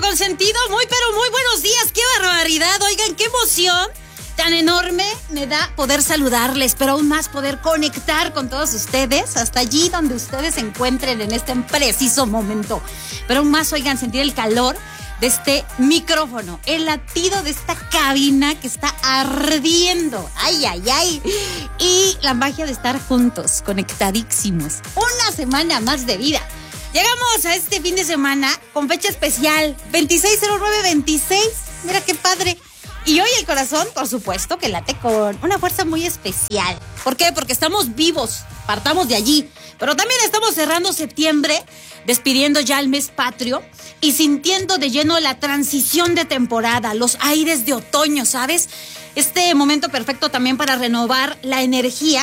consentidos, pero muy buenos días. ¡Qué barbaridad! Oigan, qué emoción tan enorme me da poder saludarles, pero aún más poder conectar con todos ustedes hasta allí donde ustedes se encuentren en este preciso momento. Pero aún más, oigan, sentir el calor de este micrófono, el latido de esta cabina que está ardiendo. ¡Ay, ay, ay! Y la magia de estar juntos, conectadísimos. Una semana más de vida. Llegamos a este fin de semana con fecha especial, 26/09/26. Mira qué padre. Y hoy el corazón, por supuesto, que late con una fuerza muy especial. ¿Por qué? Porque estamos vivos, partamos de allí. Pero también estamos cerrando septiembre, despidiendo ya el mes patrio y sintiendo de lleno la transición de temporada, los aires de otoño, ¿sabes? Este momento perfecto también para renovar la energía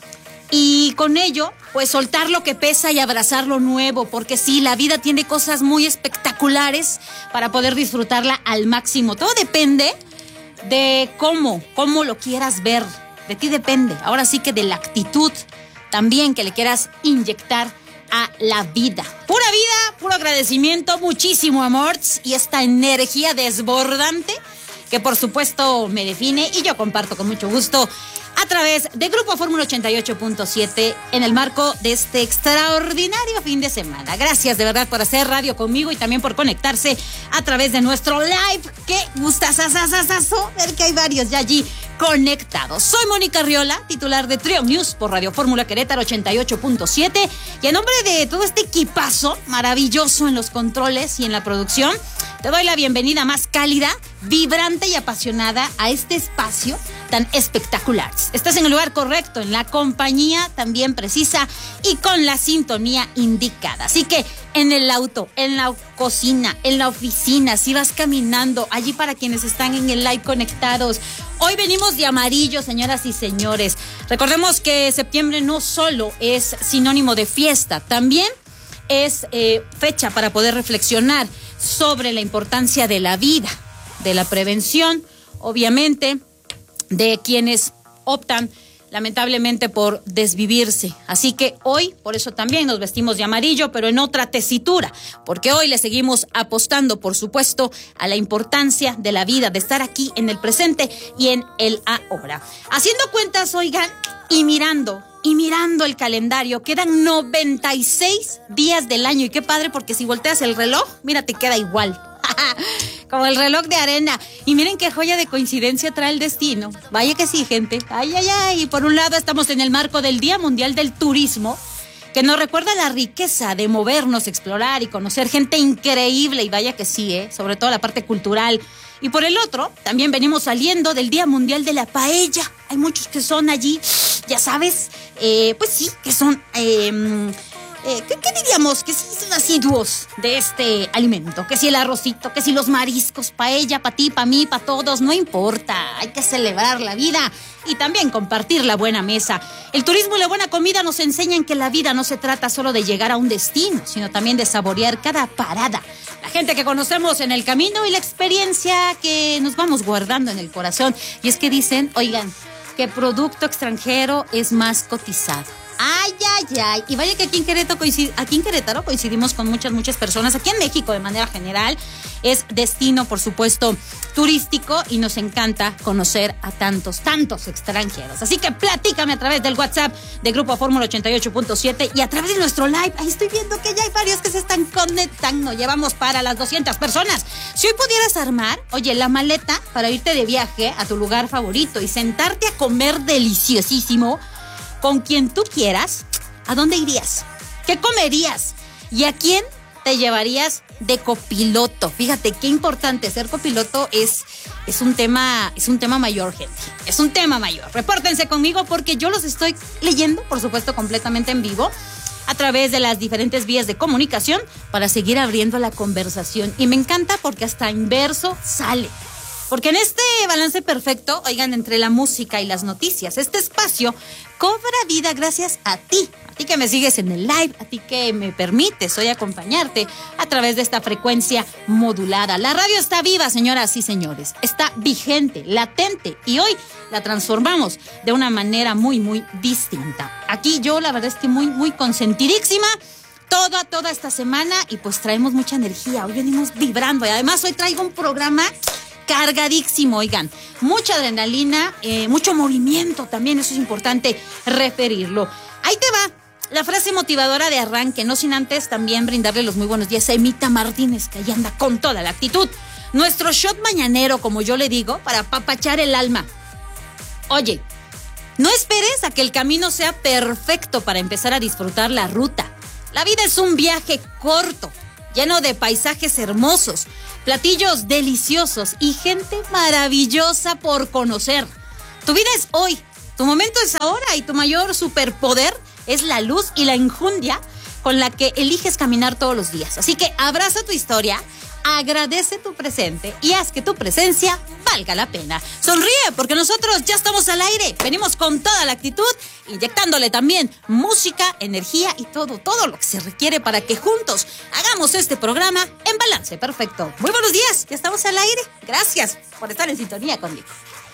y con ello, pues soltar lo que pesa y abrazar lo nuevo, porque sí, la vida tiene cosas muy espectaculares para poder disfrutarla al máximo. Todo depende de cómo lo quieras ver, de ti depende. Ahora sí que de la actitud también que le quieras inyectar a la vida. Pura vida, puro agradecimiento, muchísimo amor y esta energía desbordante que por supuesto me define y yo comparto con mucho gusto a través de Grupo Fórmula 88.7 en el marco de este extraordinario fin de semana. Gracias de verdad por hacer radio conmigo y también por conectarse a través de nuestro live. Qué gustazazazazazo ver que hay varios ya allí conectados. Soy Mónica Arriola, titular de Trio News por Radio Fórmula Querétaro 88.7 y en nombre de todo este equipazo maravilloso en los controles y en la producción, te doy la bienvenida más cálida, vibrante y apasionada a este espacio tan espectacular. Estás en el lugar correcto, en la compañía también precisa y con la sintonía indicada. Así que en el auto, en la cocina, en la oficina, si vas caminando, allí para quienes están en el live conectados. Hoy venimos de amarillo, señoras y señores. Recordemos que septiembre no solo es sinónimo de fiesta, también es fecha para poder reflexionar sobre la importancia de la vida, de la prevención, obviamente, de quienes optan lamentablemente por desvivirse. Así que hoy, por eso también nos vestimos de amarillo, pero en otra tesitura, porque hoy le seguimos apostando, por supuesto, a la importancia de la vida, de estar aquí en el presente y en el ahora. Haciendo cuentas, oigan, y mirando el calendario, quedan 96 días del año. Y qué padre, porque si volteas el reloj, mira, te queda igual. Como el reloj de arena. Y miren qué joya de coincidencia trae el destino. Vaya que sí, gente. Ay, ay, ay. Por un lado estamos en el marco del Día Mundial del Turismo, que nos recuerda la riqueza de movernos, explorar y conocer gente increíble. Y vaya que sí, sobre todo la parte cultural. Y por el otro, también venimos saliendo del Día Mundial de la Paella. Hay muchos que son allí, ya sabes, pues sí, que son... ¿Qué diríamos? Que sí son asiduos de este alimento. Que si el arrocito, que si los mariscos, paella, para ti, para mí, para todos, no importa. Hay que celebrar la vida y también compartir la buena mesa. El turismo y la buena comida nos enseñan que la vida no se trata solo de llegar a un destino, sino también de saborear cada parada. La gente que conocemos en el camino y la experiencia que nos vamos guardando en el corazón. Y es que dicen, oigan, que producto extranjero es más cotizado. Ay, ay, ay. Y vaya que aquí en Querétaro coincidimos con muchas personas. Aquí en México, de manera general, es destino, por supuesto, turístico y nos encanta conocer a tantos extranjeros. Así que platícame a través del WhatsApp de Grupo Fórmula 88.7 y a través de nuestro live. Ahí estoy viendo que ya hay varios que se están conectando. Llevamos para las 200 personas. Si hoy pudieras armar, oye, la maleta para irte de viaje a tu lugar favorito y sentarte a comer deliciosísimo con quien tú quieras, ¿a dónde irías? ¿Qué comerías? ¿Y a quién te llevarías de copiloto? Fíjate qué importante, ser copiloto es un tema mayor, gente. Es un tema mayor. Repórtense conmigo porque yo los estoy leyendo, por supuesto, completamente en vivo a través de las diferentes vías de comunicación para seguir abriendo la conversación. Y me encanta porque hasta inverso sale. Porque en este balance perfecto, oigan, entre la música y las noticias, este espacio cobra vida gracias a ti que me sigues en el live, a ti que me permites hoy acompañarte a través de esta frecuencia modulada. La radio está viva, señoras y señores, está vigente, latente, y hoy la transformamos de una manera muy, muy distinta. Aquí yo, la verdad, estoy muy, muy consentidísima toda esta semana y pues traemos mucha energía. Hoy venimos vibrando y además hoy traigo un programa cargadísimo, oigan, mucha adrenalina, mucho movimiento también, eso es importante referirlo. Ahí te va la frase motivadora de arranque, no sin antes también brindarle los muy buenos días a Emita Martínez, que ahí anda con toda la actitud. Nuestro shot mañanero, como yo le digo, para apapachar el alma. Oye, no esperes a que el camino sea perfecto para empezar a disfrutar la ruta. La vida es un viaje corto, lleno de paisajes hermosos, platillos deliciosos y gente maravillosa por conocer. Tu vida es hoy, tu momento es ahora y tu mayor superpoder es la luz y la enjundia con la que eliges caminar todos los días. Así que abraza tu historia, agradece tu presente y haz que tu presencia valga la pena. Sonríe porque nosotros ya estamos al aire. Venimos con toda la actitud, inyectándole también música, energía y todo lo que se requiere para que juntos hagamos este programa en balance perfecto. Muy buenos días, ya estamos al aire. Gracias por estar en sintonía conmigo.